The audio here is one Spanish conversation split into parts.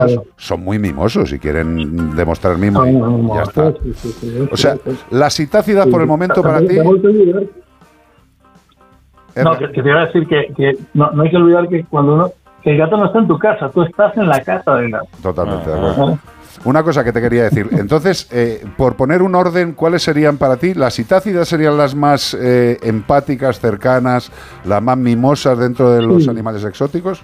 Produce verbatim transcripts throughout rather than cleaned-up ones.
claro. son muy mimosos y quieren demostrar mimo. No, ya está. Sí, sí, sí, o sea, sí, sí. la citácida por el momento para ti... No, que, que te iba a decir que, que no, no hay que olvidar que cuando uno... Que el gato no está en tu casa, tú estás en la casa del gato. Totalmente de acuerdo. Una cosa que te quería decir. Entonces, eh, por poner un orden, ¿cuáles serían para ti? ¿Las citácidas serían las más eh, empáticas, cercanas, las más mimosas dentro de los sí. animales exóticos?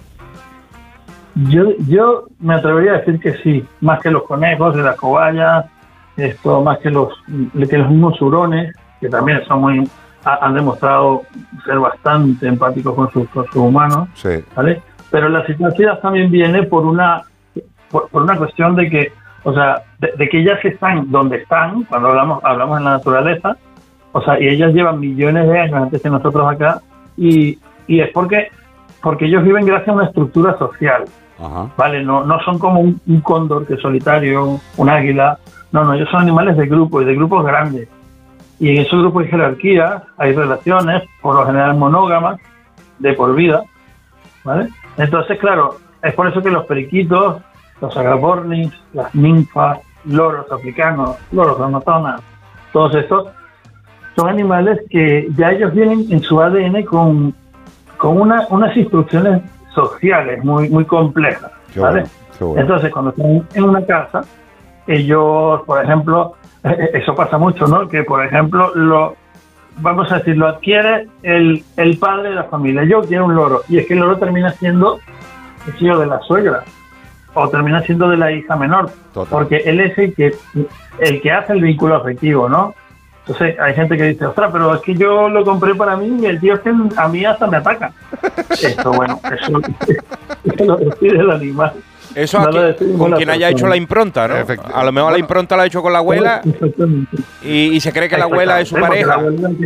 Yo yo me atrevería a decir que sí. Más que los conejos de la cobaya, esto, más que los, que los mismos hurones, que también son muy... han demostrado ser bastante empáticos con sus, con sus humanos, sí. ¿vale? Pero la citácidas también viene por una por, por una cuestión de que, o sea, de, de que ellas están donde están, cuando hablamos hablamos en la naturaleza, o sea, y ellas llevan millones de años antes que nosotros acá, y, y es porque porque ellos viven gracias a una estructura social, Ajá. ¿vale? No no son como un, un cóndor que es solitario, un águila, no, no, ellos son animales de grupo y de grupos grandes. Y en esos grupos hay jerarquías, hay relaciones, por lo general monógamas, de por vida, ¿vale? Entonces, claro, es por eso que los periquitos, los agapornis, las ninfas, loros africanos, loros amazonas, todos estos, son animales que ya ellos vienen en su A D N con, con una, unas instrucciones sociales muy, muy complejas, qué ¿vale? Bueno, qué bueno. Entonces, cuando están en una casa, ellos, por ejemplo, eso pasa mucho, ¿no? Que, por ejemplo, lo vamos a decir, lo adquiere el, el padre de la familia. Yo quiero un loro. Y es que el loro termina siendo el hijo de la suegra. O termina siendo de la hija menor. Total. Porque él es el que, el que hace el vínculo afectivo, ¿no? Entonces, hay gente que dice, ostras, pero es que yo lo compré para mí y el tío es que a mí hasta me ataca. Eso, bueno, eso, eso lo decide el animal. Eso no aquí, con quien haya hecho la impronta, ¿no? A lo mejor la impronta la ha hecho con la abuela y, y se cree que la abuela es su pareja.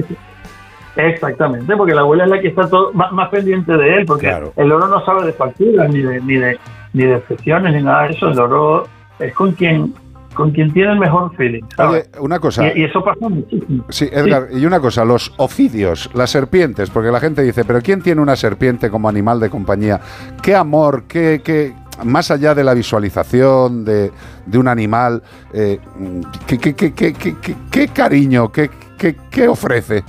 Exactamente, porque la abuela es la que está todo, más, más pendiente de él, porque claro. el loro no sabe de facturas, ni de ni de ni de excepciones, ni nada de eso. El loro es con quien con quien tiene el mejor feeling, ¿sabes? Oye, una cosa. Y, y eso pasa muchísimo. Sí, Edgar, sí. y una cosa, los ofidios, las serpientes, porque la gente dice, pero ¿quién tiene una serpiente como animal de compañía? ¿Qué amor, qué... qué más allá de la visualización de, de un animal, eh, ¿qué, qué, qué, qué, qué, qué cariño, qué, qué, qué ofrece?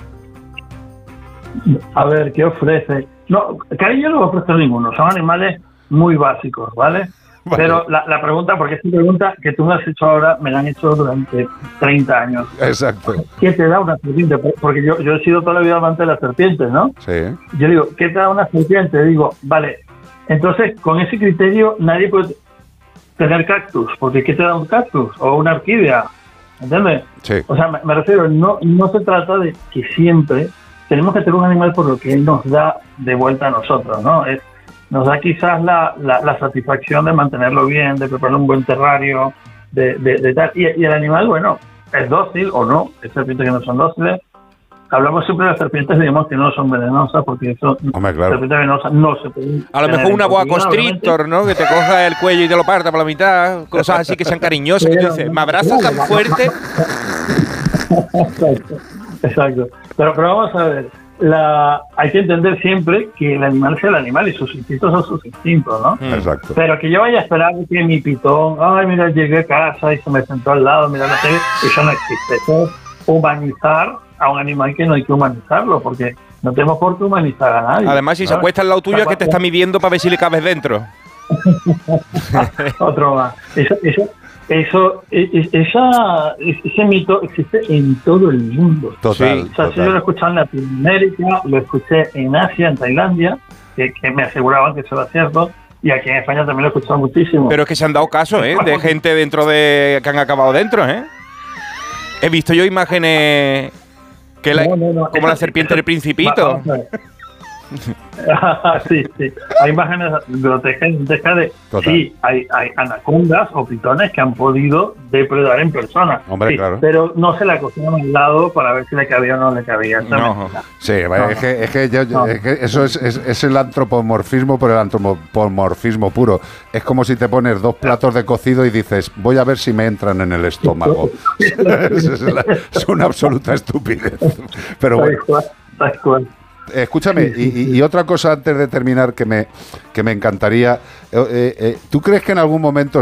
A ver, ¿qué ofrece? No, cariño no ofrece ninguno, son animales muy básicos, ¿vale? Vale. Pero la, la pregunta, porque esta pregunta que tú me has hecho ahora, me la han hecho durante treinta años. Exacto. ¿Qué te da una serpiente? Porque yo, yo he sido toda la vida amante de las serpientes, ¿no? Sí. Yo digo, ¿qué te da una serpiente? Digo, vale, entonces con ese criterio nadie puede tener cactus, porque ¿qué te da un cactus? O una orquídea, ¿entiendes? Sí. O sea, me, me refiero, no, no se trata de que siempre tenemos que tener un animal por lo que él nos da de vuelta a nosotros, ¿no? Es nos da quizás la, la, la satisfacción de mantenerlo bien, de preparar un buen terrario, de, de, de tal. Y, y el animal, bueno, es dócil o no, hay serpientes que no son dóciles. Hablamos siempre de las serpientes, digamos que no son venenosas, porque eso, Hombre, claro. serpientes venenosas no se pueden. A lo mejor una boa constrictor, ¿no? Que te coja el cuello y te lo parta por la mitad, cosas así que sean cariñosas, que tú dices, me abrazas tan fuerte. Exacto, exacto. Pero, pero vamos a ver. La, hay que entender siempre que el animal sea el animal y sus instintos son sus instintos, ¿no? Exacto. Pero que yo vaya a esperar que mi pitón, ay, mira, llegué a casa y se me sentó al lado, mira, no sé, eso no existe. Eso es humanizar a un animal que no hay que humanizarlo, porque no tenemos por qué humanizar a nadie. Además, si ¿no? se acuesta al lado tuyo es que te está midiendo para ver si le cabes dentro. Otro más. Eso, eso, eso, esa, ese mito existe en todo el mundo. Total, sí. O sea, total. si yo lo he escuchado en Latinoamérica, lo escuché en Asia, en Tailandia, que, que me aseguraban que eso era cierto, y aquí en España también lo he escuchado muchísimo. Pero es que se han dado casos, ¿eh? De gente dentro de... que han acabado dentro, ¿eh? He visto yo imágenes que la, no, no, no. como la serpiente del Principito. sí, sí. Hay imágenes grotescas de... Total. Sí, hay, hay anacondas o pitones que han podido depredar en persona. Hombre, sí, claro. Pero no se la cogieron al lado para ver si le cabía o no le cabía. No. Sí, no, es, que, es, que yo, no. es que eso es, es, es el antropomorfismo por el antropomorfismo puro. Es como si te pones dos platos de cocido y dices, voy a ver si me entran en el estómago. es, es, la, es una absoluta estupidez. Pero bueno. Tal cual. escúchame, Sí, sí, y, sí. y otra cosa antes de terminar que me, que me encantaría. Eh, eh, ¿Tú crees que en algún momento